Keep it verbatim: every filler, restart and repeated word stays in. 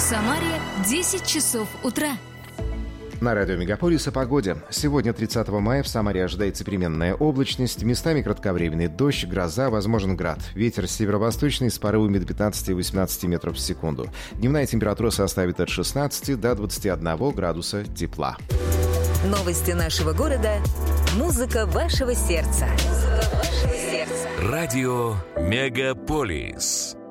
Самаре десять часов утра. На радио Мегаполис о погоде. Сегодня, тридцатого мая, в Самаре ожидается переменная облачность, местами кратковременный дождь, гроза, возможен град. Ветер северо-восточный с порывами до пятнадцати-восемнадцати метров в секунду. Дневная температура составит от шестнадцати до двадцати одного градуса тепла. Новости нашего города. Музыка вашего сердца. Музыка вашего сердца. Радио Мегаполис.